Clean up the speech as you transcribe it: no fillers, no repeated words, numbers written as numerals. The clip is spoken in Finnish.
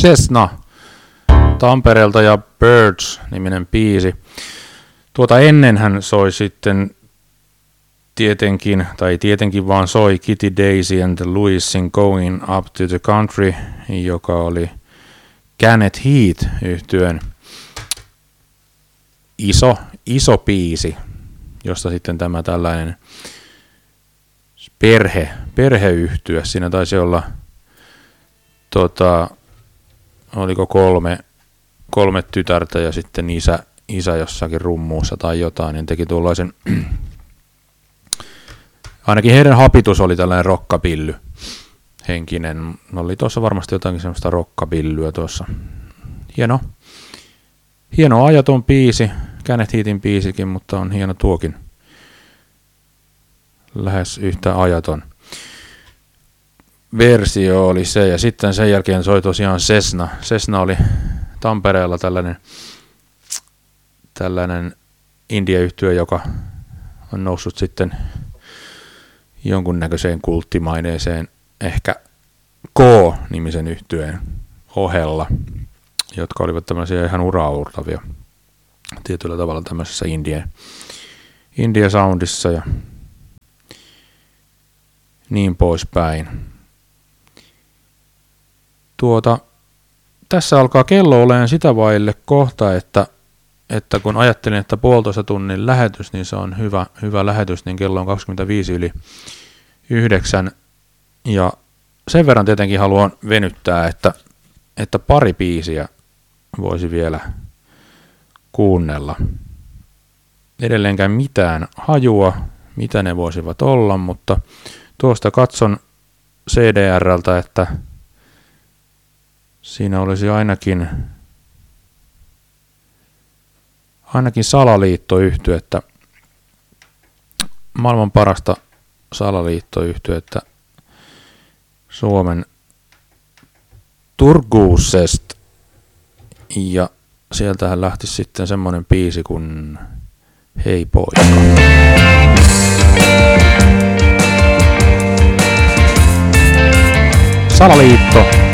Cessna Tampereelta ja Birds-niminen biisi. Tuota ennen hän soi sitten tietenkin vaan soi Kitty Daisy and the Louisin Going Up to the Country, joka oli Kenneth Heath -yhtyeen iso biisi, josta sitten tämä tällainen perheyhtye, siinä taisi olla oliko kolme tytärtä ja sitten isä jossakin rummuussa tai jotain, niin teki tuollaisen, ainakin heidän hapitus oli tällainen rockabilly henkinen, oli tuossa varmasti jotakin semmoista rockabillyä tuossa. Hieno ajaton biisi, Kenneth Heathin biisikin, mutta on hieno tuokin, lähes yhtä ajaton versio oli se, ja sitten sen jälkeen soi tosiaan Cessna. Cessna oli Tampereella tällainen indie-yhtye, joka on noussut sitten jonkunnäköiseen kulttimaineeseen, ehkä K-nimisen yhtyeen ohella, jotka olivat tämmöisiä ihan uraurtavia tietyllä tavalla tämmöisessä indie-soundissa ja niin poispäin. Tässä alkaa kello olemaan sitä vaille kohta, että kun ajattelin, että 1,5 tunnin lähetys, niin se on hyvä lähetys, niin kello on 25:09. Ja sen verran tietenkin haluan venyttää, että pari biisiä voisi vielä kuunnella. Edelleenkään mitään hajua, mitä ne voisivat olla, mutta tuosta katson CDRltä, että siinä olisi ainakin salaliittoyhtyettä, maailman parasta salaliittoyhtyettä Suomen Turkuusesta, ja sieltähän lähti sitten semmonen biisi kuin Hei poika. Salaliitto.